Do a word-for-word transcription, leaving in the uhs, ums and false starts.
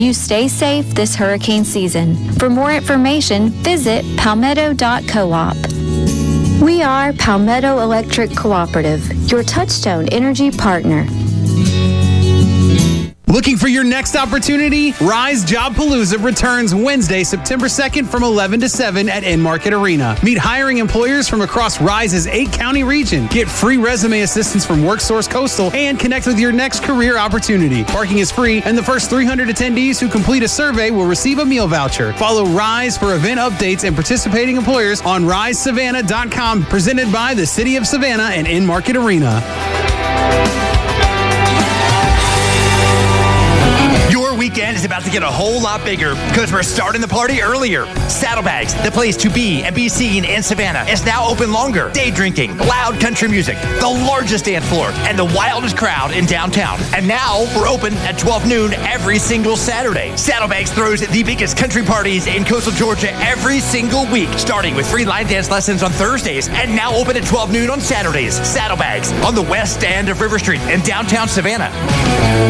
You stay safe this hurricane season. For more information, visit palmetto dot coop. We are Palmetto Electric Cooperative, your Touchstone Energy partner. Looking for your next opportunity? Rise Jobpalooza returns Wednesday, September second from eleven to seven at In-Market Arena. Meet hiring employers from across Rise's eight-county region. Get free resume assistance from WorkSource Coastal and connect with your next career opportunity. Parking is free, and the first three hundred attendees who complete a survey will receive a meal voucher. Follow Rise for event updates and participating employers on rise savannah dot com, presented by the City of Savannah and In-Market Arena. Your weekend is about to get a whole lot bigger because we're starting the party earlier. Saddlebags, the place to be and be seen in Savannah, is now open longer. Day drinking, loud country music, the largest dance floor, and the wildest crowd in downtown. And now we're open at twelve noon every single Saturday. Saddlebags throws the biggest country parties in coastal Georgia every single week, starting with free line dance lessons on Thursdays and now open at twelve noon on Saturdays. Saddlebags on the west end of River Street in downtown Savannah.